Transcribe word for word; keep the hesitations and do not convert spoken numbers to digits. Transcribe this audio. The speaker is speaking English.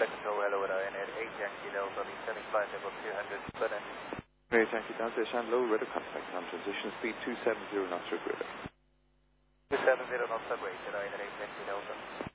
control, hello, Ryanair, eight Yankee Delta, descending flight level two hundred, clear. eight Yankee Delta, descend low, radar contact on transition speed two seven zero knots, regulator. two seven zero knots, upgrade, Ryanair, eight Yankee Delta.